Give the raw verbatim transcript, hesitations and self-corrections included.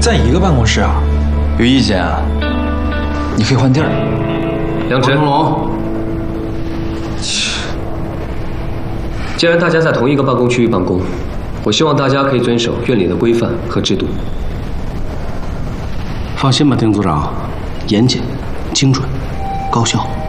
在一个办公室啊？ 有意见啊？你可以换地儿。 梁晨， 龙， 既然大家在同一个办公区域办公，我希望大家可以遵守院里的规范和制度。 放心吧，丁组长，严谨、精准、高效。